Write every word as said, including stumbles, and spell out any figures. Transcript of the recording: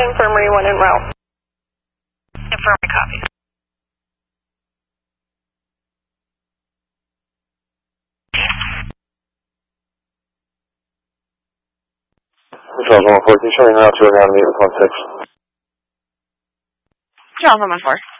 Infirmary one en route. Infirmary copy. Charles one four, can you show me now to around eight one six? Charles one four.